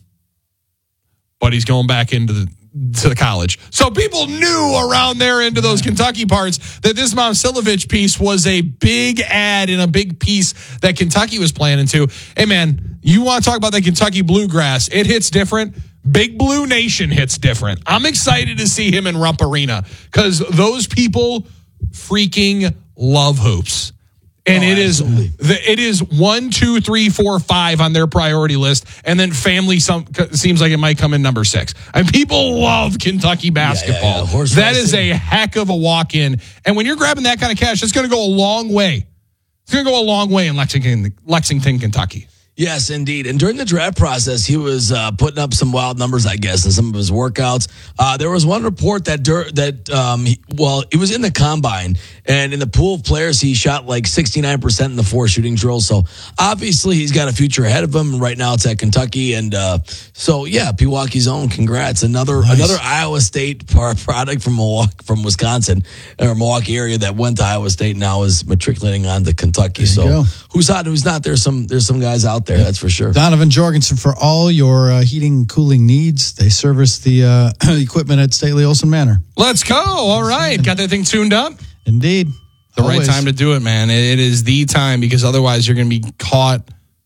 but he's going back into the. to the college. So people knew around there into those Kentucky parts that this Momcilovic piece was a big ad and a big piece that Kentucky was playing into. Hey man, you want to talk about the Kentucky Bluegrass, it hits different. Big Blue Nation hits different. I'm excited to see him in Rupp Arena because those people freaking love hoops. And oh, it absolutely. is the, it is one, two, three, four, five on their priority list, and then family some seems like it might come in number six. And people love Kentucky basketball. Yeah, yeah, yeah. That is a heck of a walk-in. And when you're grabbing that kind of cash, it's going to go a long way. It's going to go a long way in Lexington, Lexington, Kentucky. Yes, indeed. And during the draft process, he was uh, putting up some wild numbers, I guess, in some of his workouts. Uh, there was one report that, dur- that um, he, well, it was in the combine, and in the pool of players, he shot like sixty-nine percent in the four shooting drills. So obviously, he's got a future ahead of him. Right now, it's at Kentucky. And uh, so, yeah, Pewockee's own. Congrats. Another nice. another Iowa State product from Milwaukee, from Wisconsin, or Milwaukee area that went to Iowa State and now is matriculating on to Kentucky. So go. who's hot, who's not? There's some, there's some guys out there. There, that's for sure. Donovan Jorgensen for all your uh, heating, cooling needs. They service the uh, equipment at Stately Olson Manor. Let's go. All right. Got that thing tuned up? Indeed. The Always. right time to do it, man. It, it is the time because otherwise you're going to be caught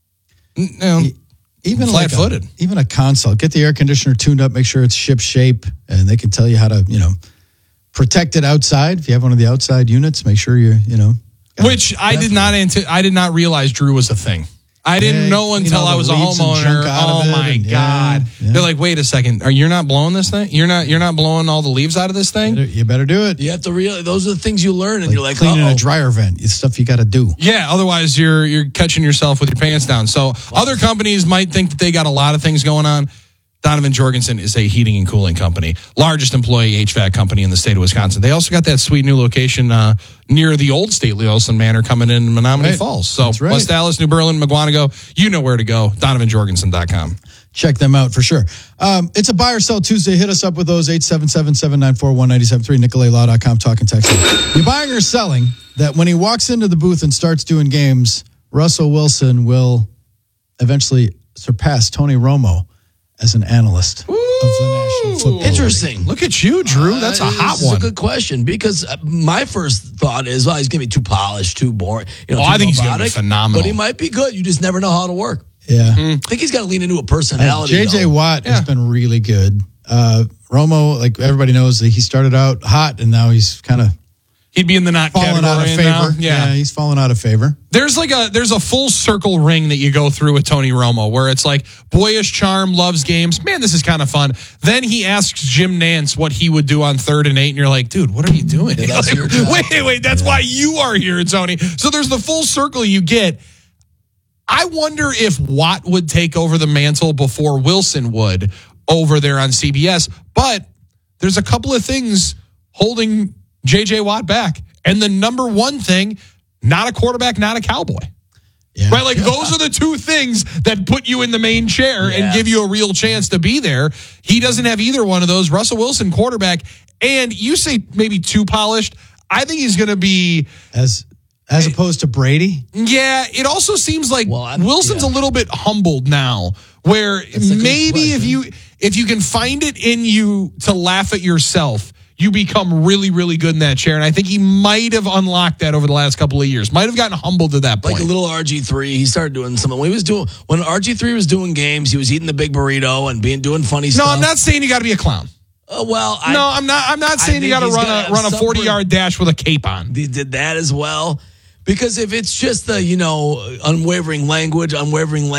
you know, even flat-footed. Like a, even a console. Get the air conditioner tuned up. Make sure it's ship shape. And they can tell you how to, you know, protect it outside. If you have one of the outside units, make sure you, you know. Which I did not anti- I did not realize Drew was a thing. I didn't yeah, know until you know, I was a homeowner. Oh my and, God! Yeah, yeah. They're like, wait a second, are you not blowing this thing? You're not. You're not blowing all the leaves out of this thing. You better, you better do it. You have to realize those are the things you learn, and like you're like cleaning uh-oh. a dryer vent. It's stuff you got to do. Yeah, otherwise you're you're catching yourself with your pants down. So wow. Other companies might think that they got a lot of things going on. Donovan Jorgensen is a heating and cooling company, largest employee H V A C company in the state of Wisconsin. They also got that sweet new location uh, near the old Stately Olson Manor coming in Menominee right. Falls. So right. West Dallas, New Berlin, McGuanago, you know where to go, donovan jorgensen dot com. Check them out for sure. Um, it's a buy or sell Tuesday. Hit us up with those eight seven seven, seven nine four, one nine seven three, nicolay law dot com, talk and text. You're buying or selling that when he walks into the booth and starts doing games, Russell Wilson will eventually surpass Tony Romo as an analyst Ooh, of the National Football Interesting. League. Look at you, Drew. That's uh, a hot one. That's a good question because my first thought is, well, he's going to be too polished, too boring. You know, oh, too I think robotic, he's going to be phenomenal. But he might be good. You just never know how to work. Yeah. Mm. I think he's got to lean into a personality. Uh, J J Watt yeah. has been really good. Uh, Romo, like everybody knows, that he started out hot and now he's kind of He'd be in the not falling out of favor. Now. Yeah. yeah, he's fallen out of favor. There's like a there's a full circle ring that you go through with Tony Romo, where it's like boyish charm, loves games. Man, this is kind of fun. Then he asks Jim Nantz what he would do on third and eight, and you're like, dude, what are you doing? Yeah, that's like, your job. Wait, wait, that's yeah. why you are here, Tony. So there's the full circle you get. I wonder if Watt would take over the mantle before Wilson would over there on C B S. But there's a couple of things holding J J Watt back. And the number one thing, not a quarterback, not a cowboy. Yeah. Right? Like those are the two things that put you in the main chair yeah. and give you a real chance to be there. He doesn't have either one of those. Russell Wilson, quarterback. And you say maybe too polished. I think he's going to be as as opposed to Brady. Yeah, it also seems like well, Wilson's yeah. a little bit humbled now, where maybe if you if you can find it in you to laugh at yourself, you become really, really good in that chair. And I think he might have unlocked that over the last couple of years. Might have gotten humbled to that point. Like a little R G three. He started doing something. When he was doing when R G three was doing games, he was eating the big burrito and being doing funny no, stuff. No, I'm not saying you got to be a clown. Uh, well, I, no, I'm not. I'm not saying you got to run a run a forty yard dash with a cape on. He did that as well. Because if it's just the, you know, unwavering language, unwavering language.